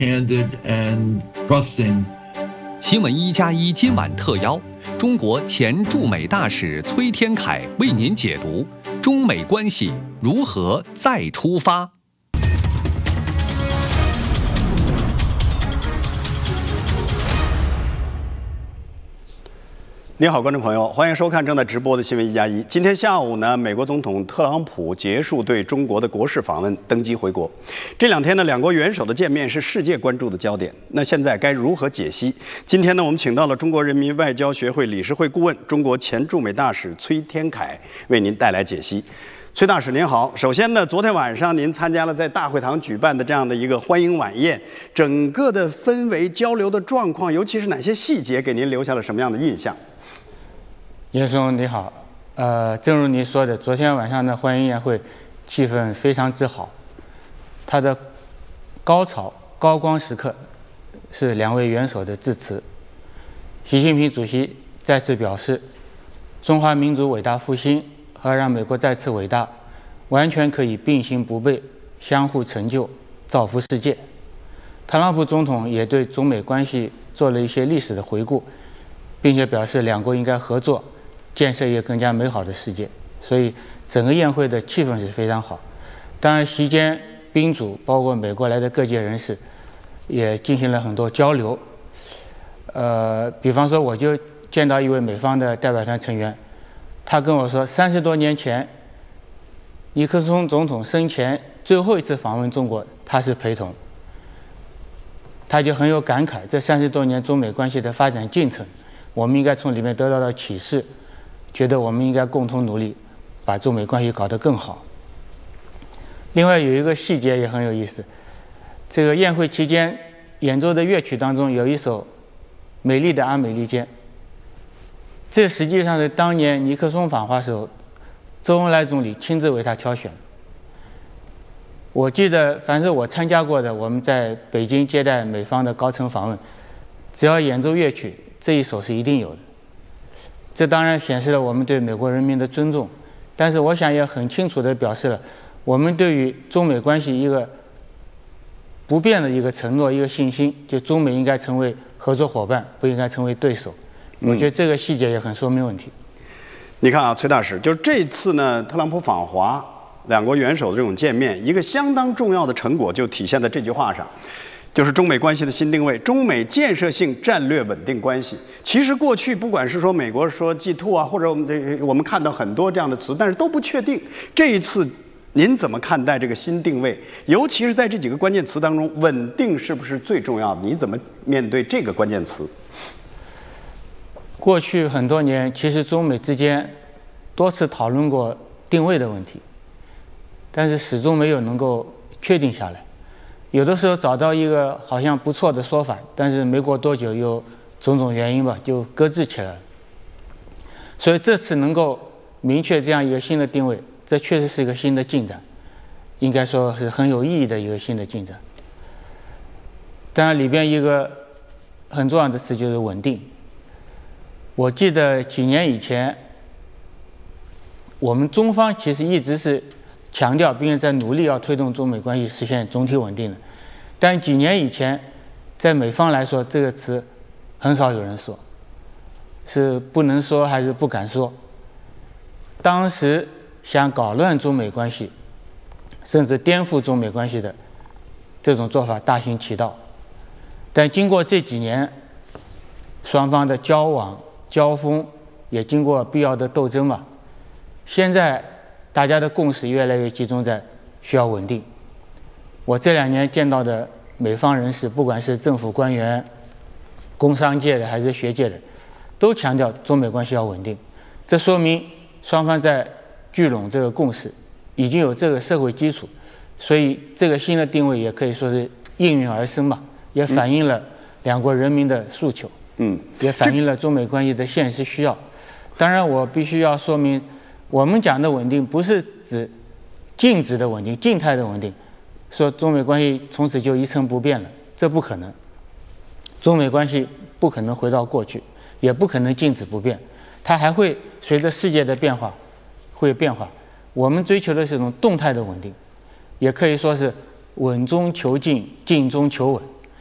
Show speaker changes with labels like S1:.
S1: candid and trusting.
S2: 新闻1+1今晚特邀中国前驻美大使崔天凯为您解读中美关系如何再出发。
S3: 你好，观众朋友，欢迎收看正在直播的新闻1+1。今天下午呢，美国总统特朗普结束对中国的国事访问，登机回国。这2天呢，两国元首的见面是世界关注的焦点。那现在该如何解析？今天呢，我们请到了中国人民外交学会理事会顾问、中国前驻美大使崔天凯为您带来解析。崔大使您好，首先呢，昨天晚上您参加了在大会堂举办的这样的一个欢迎晚宴，整个的氛围、交流的状况，尤其是哪些细节给您留下了什么样的印象？
S4: 叶兄你好，正如你说的，昨天晚上的欢迎宴会气氛非常之好，它的高潮高光时刻是2位元首的致辞。习近平主席再次表示，中华民族伟大复兴和让美国再次伟大完全可以并行不悖，相互成就，造福世界。特朗普总统也对中美关系做了一些历史的回顾，并且表示两国应该合作建设一个更加美好的世界，所以整个宴会的气氛是非常好。当然，席间宾主包括美国来的各界人士也进行了很多交流。比方说，我就见到一位美方的代表团成员，他跟我说，30多年前尼克松总统生前最后一次访问中国，他是陪同。他就很有感慨，这30多年中美关系的发展进程，我们应该从里面得到的启示，觉得我们应该共同努力，把中美关系搞得更好。另外有一个细节也很有意思，这个宴会期间演奏的乐曲当中有一首《美丽的阿美利坚》，这实际上是当年尼克松访华时候，周恩来总理亲自为他挑选。我记得凡是我参加过的，我们在北京接待美方的高层访问，只要演奏乐曲，这一首是一定有的。这当然显示了我们对美国人民的尊重，但是我想也很清楚地表示了我们对于中美关系一个不变的一个承诺、一个信心，就中美应该成为合作伙伴，不应该成为对手。我觉得这个细节也很说明问题。
S3: 你看啊，崔大使，就是这次呢，特朗普访华，两国元首的这种见面，一个相当重要的成果就体现在这句话上。就是中美关系的新定位，中美建设性战略稳定关系。其实过去不管是说美国说 G2 啊，或者我们看到很多这样的词，但是都不确定。这一次您怎么看待这个新定位？尤其是在这几个关键词当中，稳定是不是最重要的？你怎么面对这个关键词？
S4: 过去很多年，其实中美之间多次讨论过定位的问题，但是始终没有能够确定下来。有的时候找到一个好像不错的说法，但是没过多久又种种原因吧，就搁置起来了。所以这次能够明确这样一个新的定位，这确实是一个新的进展，应该说是很有意义的一个新的进展。当然里边一个很重要的词就是稳定。我记得几年以前，我们中方其实一直是强调并且在努力要推动中美关系实现总体稳定的，但几年以前，在美方来说这个词很少有人说，是不能说还是不敢说。当时想搞乱中美关系，甚至颠覆中美关系的这种做法大行其道，但经过这几年双方的交往交锋，也经过必要的斗争吧，现在大家的共识越来越集中在需要稳定。我这2年见到的美方人士，不管是政府官员、工商界的还是学界的，都强调中美关系要稳定。这说明双方在聚拢这个共识，已经有这个社会基础，所以这个新的定位也可以说是应运而生吧，也反映了两国人民的诉求，也反映了中美关系的现实需要。当然，我必须要说明，我们讲的稳定不是指静止的稳定、静态的稳定，说中美关系从此就一成不变了，这不可能。中美关系不可能回到过去，也不可能静止不变，它还会随着世界的变化会变化。我们追求的是一种动态的稳定，也可以说是稳中求静，静中求稳。